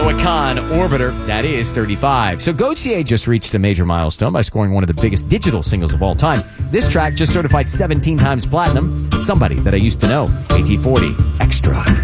Noah Khan, Orbiter. That is 35. So Gautier just reached a major milestone by scoring one of the biggest digital singles of all time. This track just certified 17 times platinum. Somebody that I used to know. AT40 Extra.